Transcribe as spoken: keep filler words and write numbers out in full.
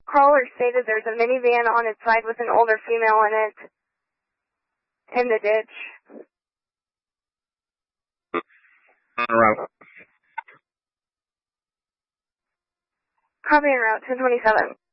Caller stated there's a minivan on its side with an older female in it. In the ditch. On route. Copy en route, ten twenty-seven.